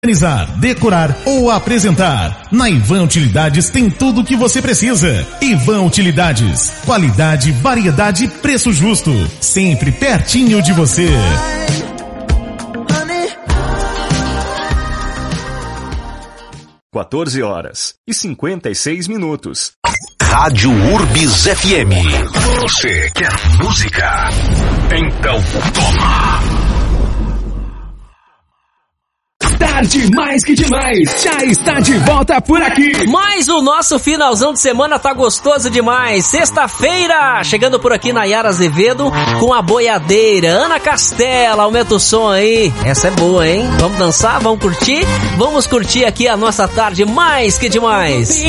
organizar, decorar ou apresentar. Na Ivan Utilidades tem tudo o que você precisa. Ivan Utilidades. Qualidade, variedade e preço justo. Sempre pertinho de você. Quatorze horas e 56 minutos. Rádio Urbis FM. Você quer música? Então toma. Tarde mais que demais, já está de volta por aqui. Mas o nosso finalzão de semana tá gostoso demais. Sexta-feira, chegando por aqui Nayara Azevedo com a boiadeira. Ana Castela, aumenta o som aí. Essa é boa, hein? Vamos dançar, vamos curtir? Vamos curtir aqui a nossa tarde mais que demais.